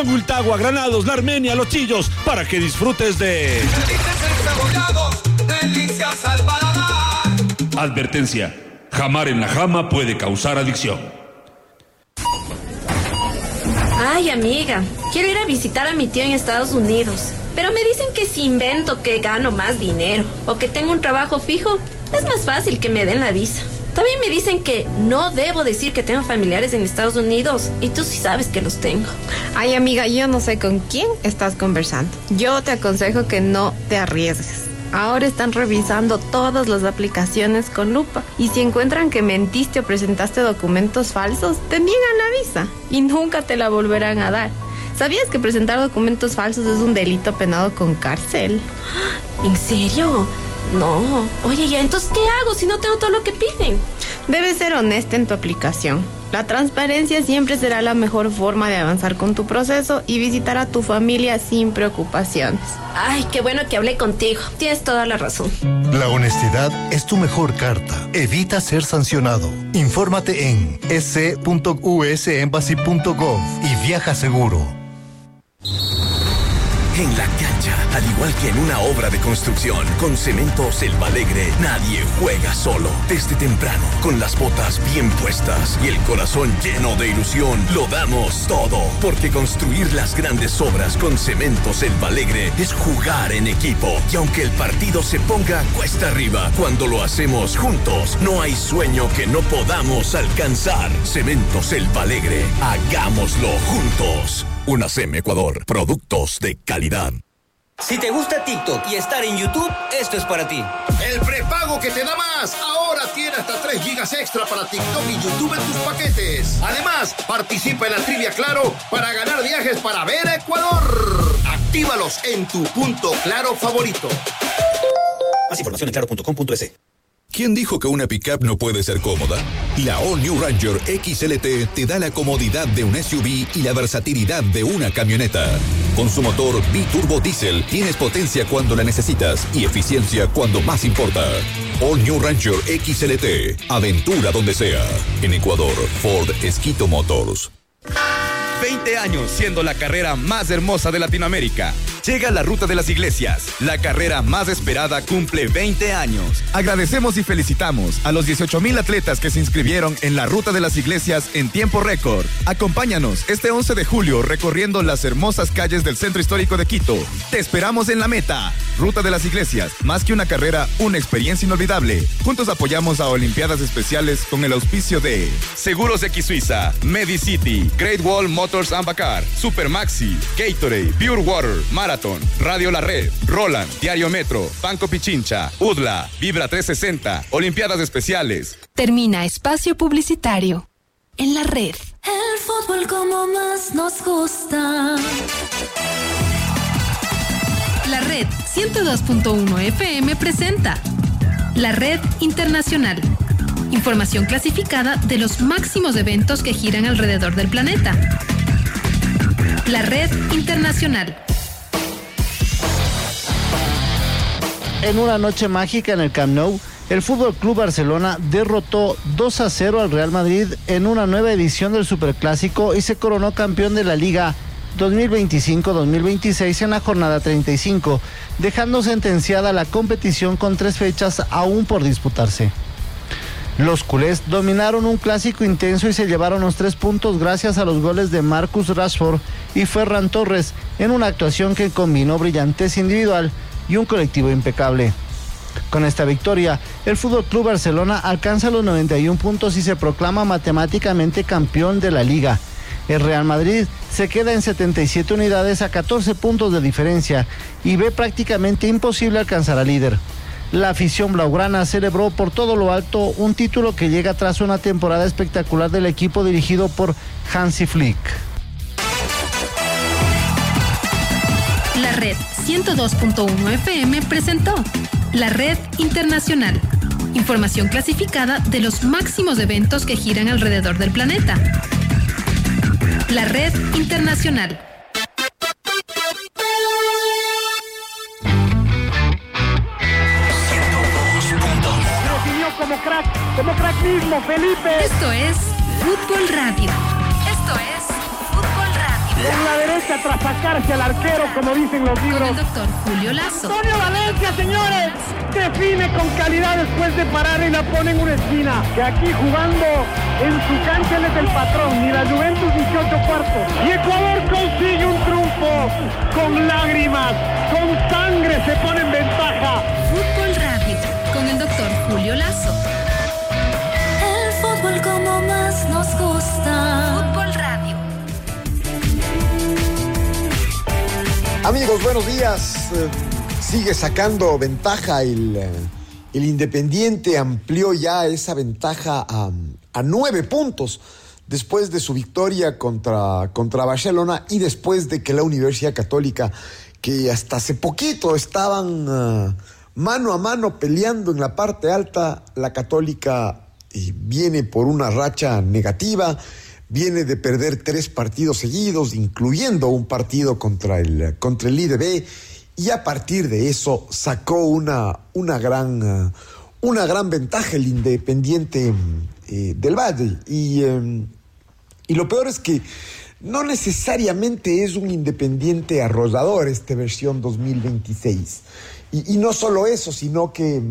Gultagua, Granados, La Armenia, Los Chillos, para que disfrutes de... delicias al paladar. Advertencia: jamar en la jama puede causar adicción. Ay, amiga, quiero ir a visitar a mi tío en Estados Unidos, pero me dicen que si invento que gano más dinero o que tengo un trabajo fijo, es más fácil que me den la visa. También me dicen que no debo decir que tengo familiares en Estados Unidos, y tú sí sabes que los tengo. Ay, amiga, yo no sé con quién estás conversando. Yo te aconsejo que no te arriesgues. Ahora están revisando todas las aplicaciones con lupa, y si encuentran que mentiste o presentaste documentos falsos, te niegan la visa y nunca te la volverán a dar. ¿Sabías que presentar documentos falsos es un delito penado con cárcel? ¿En serio? No. Oye, ya, entonces, ¿qué hago si no tengo todo lo que piden? Debes ser honesta en tu aplicación. La transparencia siempre será la mejor forma de avanzar con tu proceso y visitar a tu familia sin preocupaciones. Ay, qué bueno que hablé contigo. Tienes toda la razón. La honestidad es tu mejor carta. Evita ser sancionado. Infórmate en sc.usembassy.gov y viaja seguro. En la cancha, al igual que en una obra de construcción, con Cementos El Alegre, nadie juega solo. Desde temprano, con las botas bien puestas y el corazón lleno de ilusión, lo damos todo. Porque construir las grandes obras con Cementos El Alegre es jugar en equipo. Y aunque el partido se ponga cuesta arriba, cuando lo hacemos juntos, no hay sueño que no podamos alcanzar. Cementos El Alegre, hagámoslo juntos. UNACEM Ecuador, productos de calidad. Si te gusta TikTok y estar en YouTube, esto es para ti. El prepago que te da más. Ahora tiene hasta 3 gigas extra para TikTok y YouTube en tus paquetes. Además, participa en la trivia Claro para ganar viajes para ver a Ecuador. Actívalos en tu punto Claro favorito. Más información en claro.com.es. ¿Quién dijo que una pickup no puede ser cómoda? La All New Ranger XLT te da la comodidad de un SUV y la versatilidad de una camioneta. Con su motor biturbo diésel tienes potencia cuando la necesitas y eficiencia cuando más importa. All New Ranger XLT, aventura donde sea. En Ecuador, Ford Esquito Motors. 20 años siendo la carrera más hermosa de Latinoamérica. Llega la Ruta de las Iglesias. La carrera más esperada cumple 20 años. Agradecemos y felicitamos a los 18,000 atletas que se inscribieron en la Ruta de las Iglesias en tiempo récord. Acompáñanos este 11 de julio recorriendo las hermosas calles del Centro Histórico de Quito. Te esperamos en la meta. Ruta de las Iglesias, más que una carrera, una experiencia inolvidable. Juntos apoyamos a Olimpiadas Especiales con el auspicio de Seguros X Suiza, Medicity, Great Wall Motors and Bacar, Supermaxi, Gatorade, Pure Water, Marathon, Radio La Red, Roland, Diario Metro, Banco Pichincha, UDLA, Vibra 360, Olimpiadas Especiales. Termina espacio publicitario. En la red. El fútbol como más nos gusta. La red 102.1 FM presenta La Red Internacional. Información clasificada de los máximos eventos que giran alrededor del planeta. La Red Internacional. En una noche mágica en el Camp Nou, el Fútbol Club Barcelona derrotó 2-0 al Real Madrid en una nueva edición del Superclásico y se coronó campeón de la Liga 2025-2026 en la jornada 35, dejando sentenciada la competición con 3 fechas aún por disputarse. Los culés dominaron un clásico intenso y se llevaron los 3 puntos gracias a los goles de Marcus Rashford y Ferran Torres en una actuación que combinó brillantez individual y un colectivo impecable. Con esta victoria, el Fútbol Club Barcelona alcanza los 91 puntos y se proclama matemáticamente campeón de la Liga. El Real Madrid se queda en 77 unidades a 14 puntos de diferencia y ve prácticamente imposible alcanzar al líder. La afición blaugrana celebró por todo lo alto un título que llega tras una temporada espectacular del equipo dirigido por Hansi Flick. La Red 102.1 FM presentó La Red Internacional. Información clasificada de los máximos eventos que giran alrededor del planeta. La Red Internacional. Como crack mismo, Felipe. Esto es Fútbol Radio. Con la derecha tras sacarse al arquero, como dicen los libros. Con el doctor Julio Lazo. Antonio Valencia, señores, define con calidad después de parar y la pone en una esquina. Que aquí jugando en su cancha él es el patrón, ni la Juventus 18 cuartos. Y Ecuador consigue un triunfo con lágrimas, con sangre, se pone en ventaja. Fútbol Radio, con el doctor Julio Lazo. El fútbol como más nos gusta. Fútbol Radio. Amigos, buenos días. Sigue sacando ventaja el Independiente, amplió ya esa ventaja a 9 puntos después de su victoria contra Barcelona y después de que la Universidad Católica, que hasta hace poquito estaban mano a mano peleando en la parte alta, la Católica viene por una racha negativa, viene de perder 3 partidos seguidos, incluyendo un partido contra el IDB, y a partir de eso sacó una gran ventaja el Independiente del Valle. Y lo peor es que no necesariamente es un Independiente arrollador esta versión 2026. Y no solo eso, sino que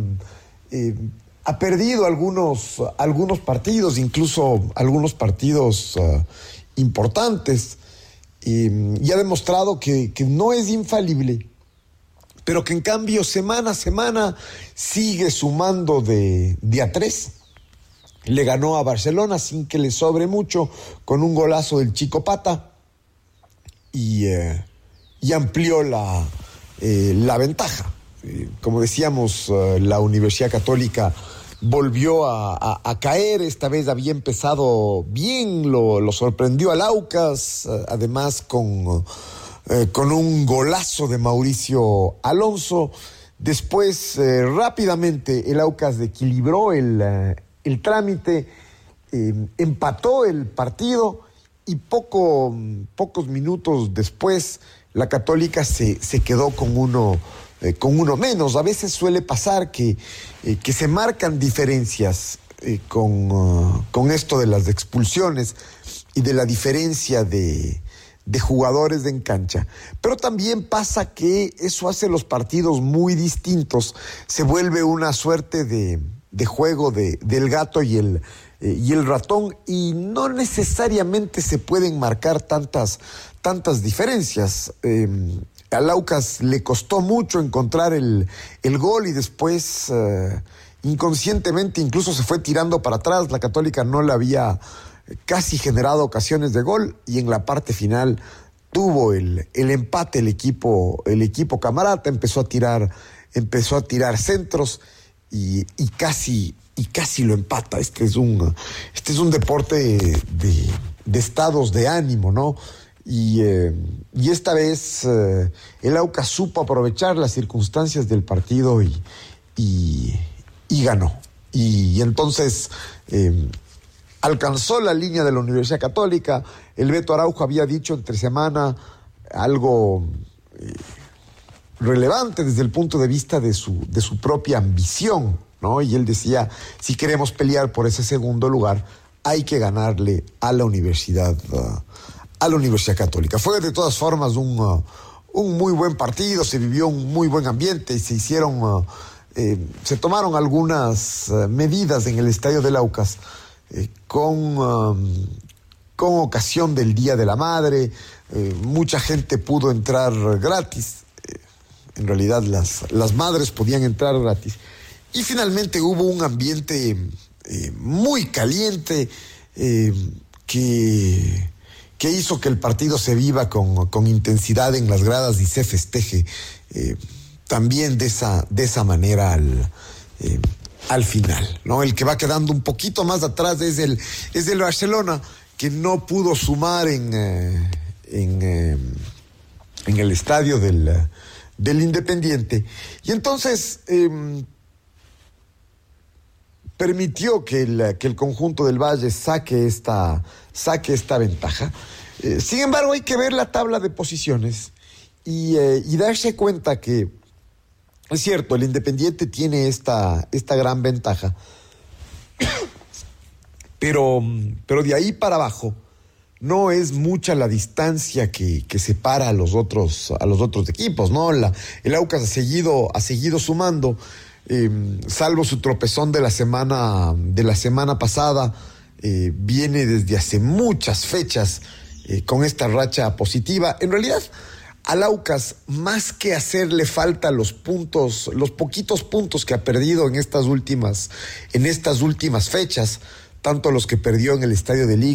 ha perdido algunos partidos, incluso algunos partidos importantes, y ha demostrado que no es infalible, pero que en cambio semana a semana sigue sumando de a 3. Le ganó a Barcelona sin que le sobre mucho, con un golazo del Chico Pata, y amplió la ventaja. Como decíamos, la Universidad Católica volvió a caer. Esta vez había empezado bien, lo sorprendió al Aucas, además con un golazo de Mauricio Alonso. Después, rápidamente, el Aucas equilibró el trámite, empató el partido y pocos minutos después la Católica se quedó con uno menos. A veces suele pasar que se marcan diferencias con esto de las expulsiones y de la diferencia de jugadores en cancha, pero también pasa que eso hace los partidos muy distintos, se vuelve una suerte de juego del gato y el ratón, y no necesariamente se pueden marcar tantas diferencias. Al Aucas le costó mucho encontrar el gol y después inconscientemente incluso se fue tirando para atrás. La Católica no le había casi generado ocasiones de gol y en la parte final tuvo el empate el equipo camarata, empezó a tirar centros y casi lo empata. Este es un deporte de estados de ánimo, ¿no? Y esta vez el Aucas supo aprovechar las circunstancias del partido y ganó. Y entonces alcanzó la línea de la Universidad Católica. El Beto Araujo había dicho entre semana algo relevante desde el punto de vista de su propia ambición, ¿no? Y él decía, si queremos pelear por ese segundo lugar, hay que ganarle a la Universidad Católica. Fue de todas formas un muy buen partido, se vivió un muy buen ambiente y se tomaron algunas medidas en el estadio del Aucas con ocasión del Día de la Madre. Mucha gente pudo entrar gratis. En realidad las madres podían entrar gratis. Y finalmente hubo un ambiente muy caliente que hizo que el partido se viva con intensidad en las gradas y se festeje también de esa manera al final, ¿no? El que va quedando un poquito más atrás es el Barcelona, que no pudo sumar en el estadio del Independiente. Y entonces permitió que el conjunto del Valle saque esta ventaja. Sin embargo, hay que ver la tabla de posiciones y darse cuenta que es cierto, el Independiente tiene esta gran ventaja, pero de ahí para abajo no es mucha la distancia que separa a los otros equipos, ¿no? El Aucas ha seguido sumando, salvo su tropezón de la semana pasada, viene desde hace muchas fechas con esta racha positiva. En realidad, al Aucas, más que hacerle falta los poquitos puntos que ha perdido en estas últimas fechas, tanto los que perdió en el Estadio de Liga